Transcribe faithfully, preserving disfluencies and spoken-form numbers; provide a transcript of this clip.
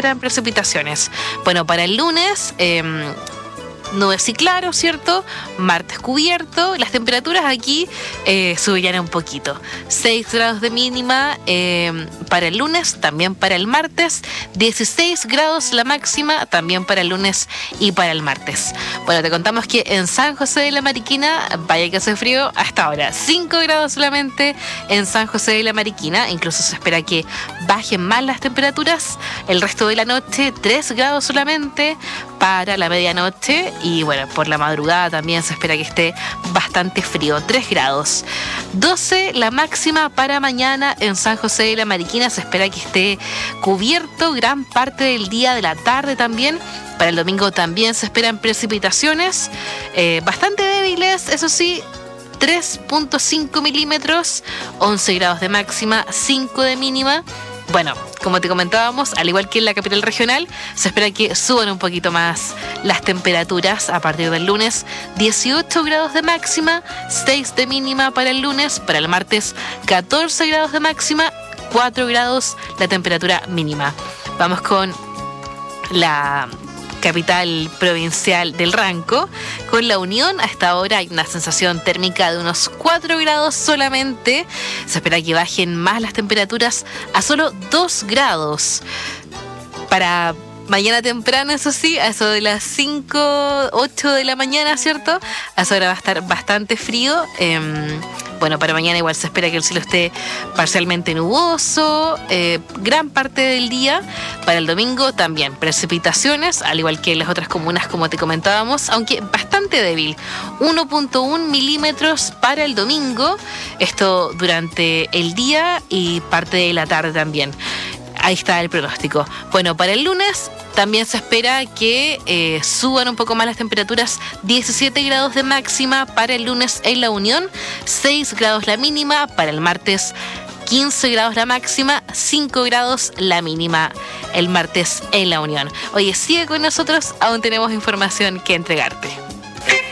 esperan precipitaciones. Bueno, para el lunes... Eh, nubes y claro, ¿cierto? Martes cubierto. Las temperaturas aquí eh, subirán un poquito. seis grados de mínima eh, para el lunes, también para el martes. dieciséis grados la máxima, también para el lunes y para el martes. Bueno, te contamos que en San José de la Mariquina, vaya que hace frío, hasta ahora cinco grados solamente en San José de la Mariquina. Incluso se espera que bajen más las temperaturas. El resto de la noche, tres grados solamente para la medianoche. Y bueno, por la madrugada también se espera que esté bastante frío, tres grados. doce la máxima para mañana en San José de la Mariquina. Se espera que esté cubierto gran parte del día, de la tarde también. Para el domingo también se esperan precipitaciones eh, bastante débiles, eso sí. tres punto cinco milímetros, once grados de máxima, cinco de mínima. Bueno, como te comentábamos, al igual que en la capital regional, se espera que suban un poquito más las temperaturas a partir del lunes. dieciocho grados de máxima, seis de mínima para el lunes. Para el martes, catorce grados de máxima, cuatro grados la temperatura mínima. Vamos con la capital provincial del Ranco. Con La Unión, hasta ahora hay una sensación térmica de unos cuatro grados solamente. Se espera que bajen más las temperaturas a solo dos grados. Para mañana temprano, eso sí, a eso de las cinco, ocho de la mañana, ¿cierto? A esa hora va a estar bastante frío. Eh, bueno, para mañana igual se espera que el cielo esté parcialmente nuboso, eh, gran parte del día. Para el domingo también precipitaciones, al igual que en las otras comunas como te comentábamos, aunque bastante débil. uno punto uno milímetros para el domingo, esto durante el día y parte de la tarde también. Ahí está el pronóstico. Bueno, para el lunes también se espera que eh, suban un poco más las temperaturas. diecisiete grados de máxima para el lunes en La Unión, seis grados la mínima. Para el martes, quince grados la máxima, cinco grados la mínima el martes en La Unión. Oye, sigue con nosotros, aún tenemos información que entregarte.